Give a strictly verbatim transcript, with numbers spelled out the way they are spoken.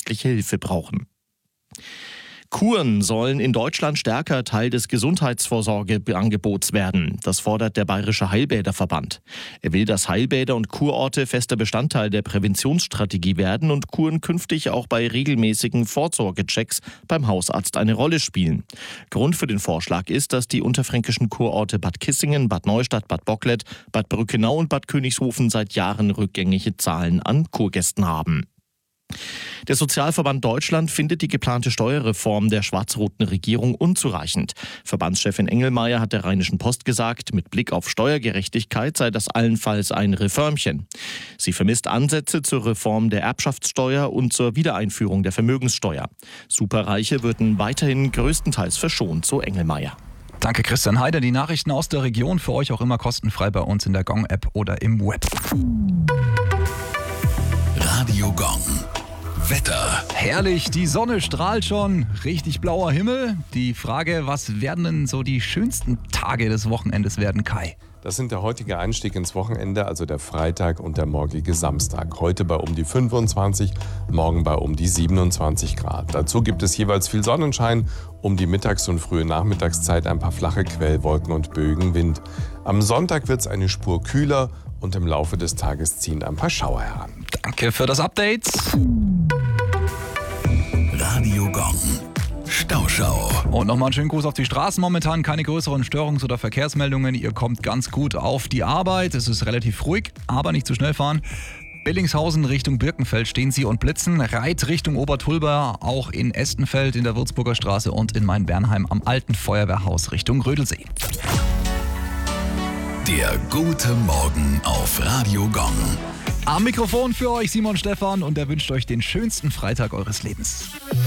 ärztliche Hilfe brauchen. Kuren sollen in Deutschland stärker Teil des Gesundheitsvorsorgeangebots werden. Das fordert der Bayerische Heilbäderverband. Er will, dass Heilbäder und Kurorte fester Bestandteil der Präventionsstrategie werden und Kuren künftig auch bei regelmäßigen Vorsorgechecks beim Hausarzt eine Rolle spielen. Grund für den Vorschlag ist, dass die unterfränkischen Kurorte Bad Kissingen, Bad Neustadt, Bad Bocklet, Bad Brückenau und Bad Königshofen seit Jahren rückgängige Zahlen an Kurgästen haben. Der Sozialverband Deutschland findet die geplante Steuerreform der schwarz-roten Regierung unzureichend. Verbandschefin Engelmeier hat der Rheinischen Post gesagt, mit Blick auf Steuergerechtigkeit sei das allenfalls ein Reformchen. Sie vermisst Ansätze zur Reform der Erbschaftssteuer und zur Wiedereinführung der Vermögenssteuer. Superreiche würden weiterhin größtenteils verschont, so Engelmeier. Danke Christian Heider, die Nachrichten aus der Region für euch auch immer kostenfrei bei uns in der Gong-App oder im Web. Radio Gong. Wetter. Herrlich, die Sonne strahlt schon, richtig blauer Himmel. Die Frage, was werden denn so die schönsten Tage des Wochenendes werden, Kai? Das sind der heutige Einstieg ins Wochenende, also der Freitag und der morgige Samstag. Heute bei um die fünfundzwanzig, morgen bei um die siebenundzwanzig Grad. Dazu gibt es jeweils viel Sonnenschein, um die Mittags- und frühe Nachmittagszeit ein paar flache Quellwolken und Bögenwind. Am Sonntag wird es eine Spur kühler und im Laufe des Tages ziehen ein paar Schauer heran. Danke für das Update. Radio Gong. Stauschau. Und nochmal einen schönen Gruß auf die Straßen. Momentan keine größeren Störungs- oder Verkehrsmeldungen. Ihr kommt ganz gut auf die Arbeit. Es ist relativ ruhig, aber nicht zu schnell fahren. Billingshausen Richtung Birkenfeld stehen Sie und blitzen. Reit Richtung Obertulba, auch in Estenfeld in der Würzburger Straße und in Main-Bernheim am Alten Feuerwehrhaus Richtung Rödelsee. Der gute Morgen auf Radio Gong. Am Mikrofon für euch Simon Stephan und er wünscht euch den schönsten Freitag eures Lebens.